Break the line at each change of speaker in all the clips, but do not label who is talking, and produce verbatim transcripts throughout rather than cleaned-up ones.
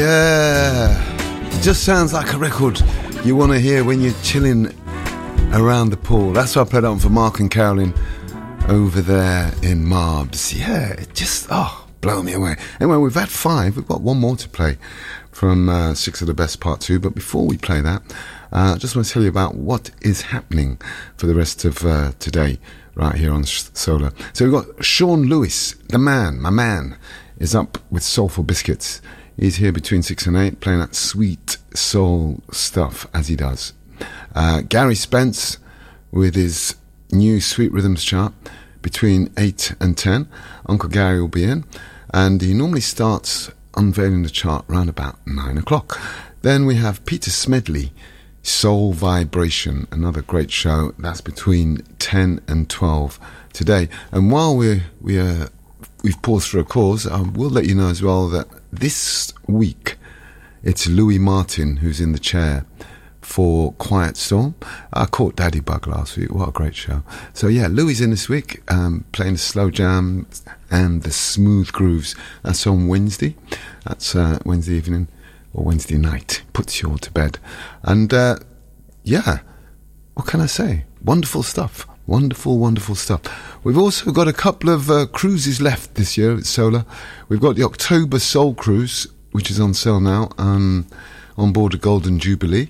Yeah, just sounds like a record you want to hear when you're chilling around the pool. That's what I played on for Mark and Carolyn over there in Marbs. Yeah, it just, oh, blow me away. Anyway, we've had five. We've got one more to play from uh, Six of the Best Part two. But before we play that, uh, I just want to tell you about what is happening for the rest of uh, today right here on Solar. So we've got Sean Lewis, the man, my man, is up with Soulful Biscuits. He's here between six and eight, playing that sweet soul stuff as he does. Uh, Gary Spence with his new Sweet Rhythms chart between eight and ten. Uncle Gary will be in, and he normally starts unveiling the chart around about nine o'clock. Then we have Peter Smedley, Soul Vibration, another great show. That's between ten and twelve today. And while we're, we are, we've paused for a cause, I will let you know as well that this week it's Louis Martin who's in the chair for Quiet Storm. I caught Daddy Bug last week. What a great show. So yeah, Louis in this week, um, playing the slow jam and the smooth grooves. That's on Wednesday. That's uh, Wednesday evening or Wednesday night. Puts you all to bed. And uh, yeah, what can I say? Wonderful stuff. Wonderful, wonderful stuff. We've also got a couple of uh, cruises left this year at Solar. We've got the October Soul Cruise, which is on sale now, um, on board the Golden Jubilee.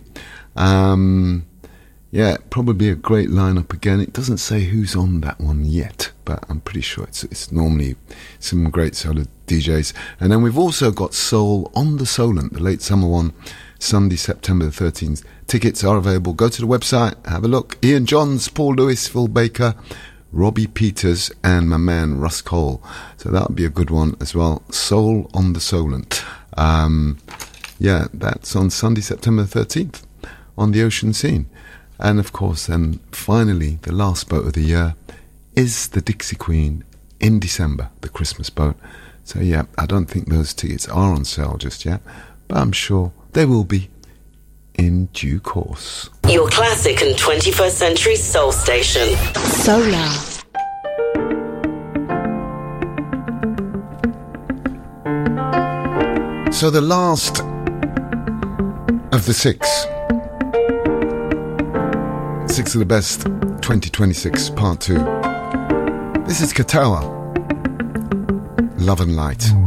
Um, yeah, probably a great lineup again. It doesn't say who's on that one yet, but I'm pretty sure it's it's normally some great Solar D Js. And then we've also got Soul on the Solent, the late summer one, Sunday, September the thirteenth. Tickets are available. Go to the website, have a look. Ian Johns, Paul Lewis, Phil Baker, Robbie Peters, and my man Russ Cole. So that'll be a good one as well. Soul on the Solent. Um, yeah, that's on Sunday, September the thirteenth on the Ocean Scene. And of course, then finally, the last boat of the year is the Dixie Queen in December, the Christmas boat. So yeah, I don't think those tickets are on sale just yet, but I'm sure they will be in due course.
Your classic and twenty-first century soul station. Solar.
So the last of the six. Six of the Best twenty twenty-six, part two. This is Katawa. Love and Light.